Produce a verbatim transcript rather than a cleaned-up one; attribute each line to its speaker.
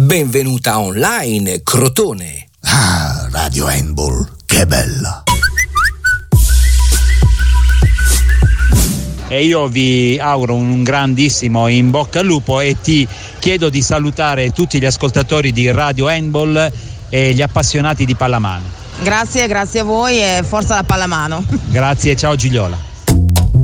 Speaker 1: Benvenuta online, Crotone.
Speaker 2: Ah, Radio Handball, che bella.
Speaker 3: E io vi auguro un grandissimo in bocca al lupo e ti chiedo di salutare tutti gli ascoltatori di Radio Handball e gli appassionati di pallamano.
Speaker 4: Grazie, grazie a voi e forza la pallamano.
Speaker 3: Grazie, ciao Gigliola.